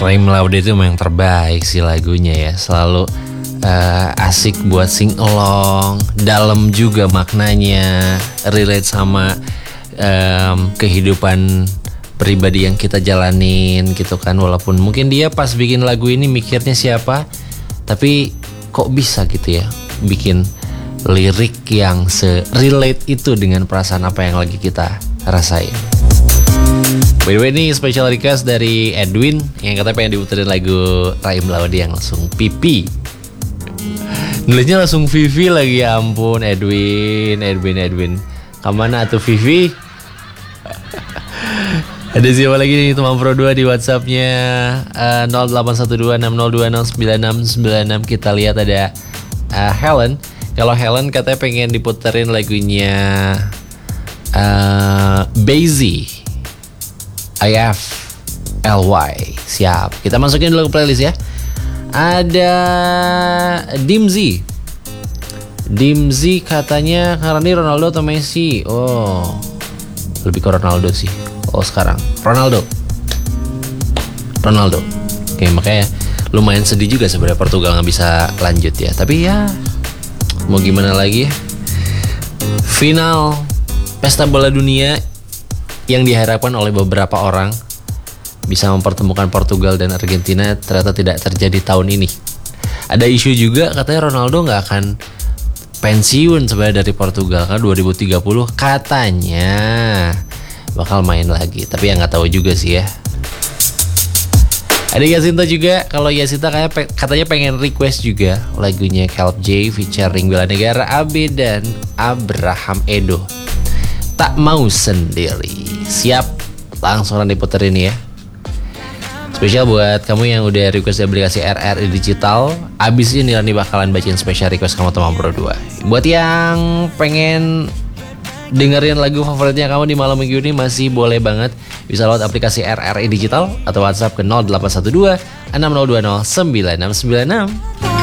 Raim Laude itu memang terbaik sih lagunya ya. Selalu asik buat sing along, dalam juga maknanya, relate sama kehidupan pribadi yang kita jalanin gitu kan. Walaupun mungkin dia pas bikin lagu ini mikirnya siapa, tapi kok bisa gitu ya bikin lirik yang se-relate itu dengan perasaan apa yang lagi kita rasain. By the way, ini special request dari Edwin yang katanya pengen diputerin lagu Raim Laude yang langsung pipi. Nulisnya langsung Vivi lagi, ya ampun. Edwin. Kemana tuh Vivi? Ada siapa lagi nih teman Pro 2 di WhatsAppnya 081260209696. Kita lihat ada Helen. Kalau Helen katanya pengen diputerin lagunya Bazy IFLY. Siap, kita masukin dulu ke playlist ya. Ada Dimzi katanya karena ini Ronaldo atau Messi. Oh, lebih ke Ronaldo sih. Oh, sekarang Ronaldo. Oke, makanya lumayan sedih juga sebenarnya Portugal nggak bisa lanjut ya. Tapi ya mau gimana lagi ya. Final Pesta Bola Dunia yang diharapkan oleh beberapa orang bisa mempertemukan Portugal dan Argentina ternyata tidak terjadi tahun ini. Ada isu juga katanya Ronaldo nggak akan pensiun sebenarnya dari Portugal kan 2030 katanya bakal main lagi, tapi ya nggak tahu juga sih ya. Ada Yasinta juga. Kalau Yasinta katanya pengen request juga lagunya Caleb J featuring bela negara AB dan Abraham Edo, Tak Mau Sendiri. Siap, langsung diputerin ya. Spesial buat kamu yang udah request di aplikasi RRI Digital. Abis ini Rani bakalan bacain spesial request kamu teman Pro 2. Buat yang pengen dengerin lagu favoritnya kamu di malam minggu ini masih boleh banget. Bisa lewat aplikasi RRI Digital atau WhatsApp ke 0812 6020 9696.